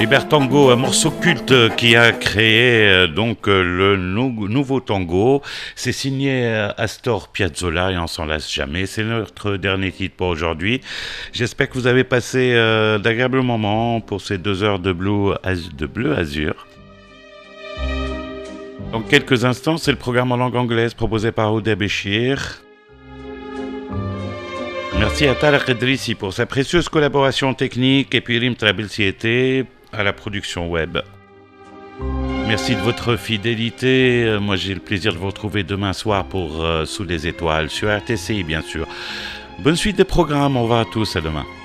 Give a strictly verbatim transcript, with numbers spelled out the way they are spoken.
Libertango, un morceau culte qui a créé euh, donc euh, le nou- nouveau tango. C'est signé euh, Astor Piazzolla et on s'en lasse jamais. C'est notre dernier titre pour aujourd'hui. J'espère que vous avez passé euh, d'agréables moments pour ces deux heures de bleu, az- de bleu azur. Dans quelques instants, c'est le programme en langue anglaise proposé par Ouda Béchir. Merci à Talak Edrissi pour sa précieuse collaboration technique et puis Rim Trabilsiete à la production web. Merci de votre fidélité. Euh, Moi, j'ai le plaisir de vous retrouver demain soir pour euh, Sous les étoiles sur R T C I, bien sûr. Bonne suite des programmes. Au revoir à tous. À demain.